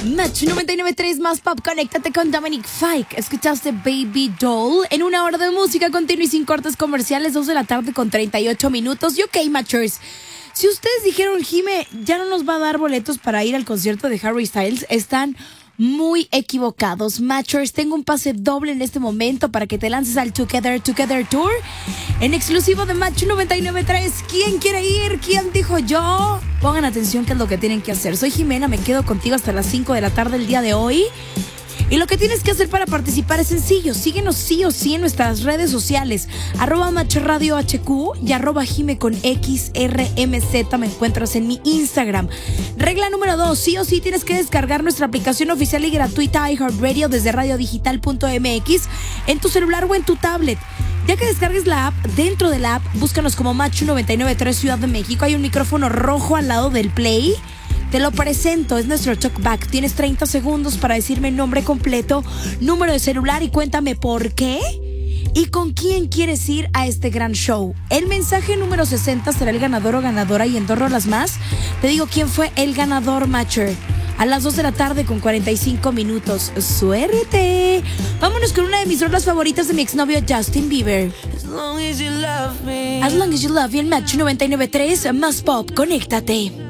Match 99.3 más pop, conéctate con Dominic Fike. Escuchaste Baby Doll en una hora de música continua y sin cortes comerciales, 2 de la tarde con 38 minutos. Y ok, Matchers, si ustedes dijeron, Jime, ya no nos va a dar boletos para ir al concierto de Harry Styles, están muy equivocados. Matchers, tengo un pase doble en este momento para que te lances al Together Tour en exclusivo de Match 99.3. ¿Quién quiere ir? ¿Quién dijo yo? Pongan atención qué es lo que tienen que hacer. Soy Jimena, me quedo contigo hasta las 5 de la tarde el día de hoy. Y lo que tienes que hacer para participar es sencillo. Síguenos sí o sí en nuestras redes sociales. @MatchRadioHQ y @Jime con XRMZ. Me encuentras en mi Instagram. Regla número 2. Sí o sí tienes que descargar nuestra aplicación oficial y gratuita iHeartRadio desde radiodigital.mx en tu celular o en tu tablet. Ya que descargues la app, dentro de la app, búscanos como Match 99.3 Ciudad de México. Hay un micrófono rojo al lado del play. Te lo presento, es nuestro talkback. Tienes 30 segundos para decirme nombre completo, número de celular y cuéntame por qué y con quién quieres ir a este gran show. El mensaje número 60 será el ganador o ganadora y en 2 rolas más te digo quién fue el ganador, Matcher. A las 2 de la tarde con 45 minutos. ¡Suerte! Vámonos con una de mis rolas favoritas de mi exnovio Justin Bieber. As long as you love me. As long as you love me, el Match 99.3 más pop, conéctate.